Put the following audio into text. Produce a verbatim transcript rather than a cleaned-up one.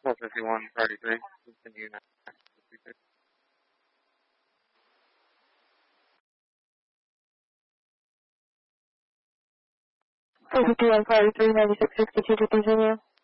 four fifty-one, priority three. Continue now. four fifty-one, priority three, ninety-six sixty-two to continue.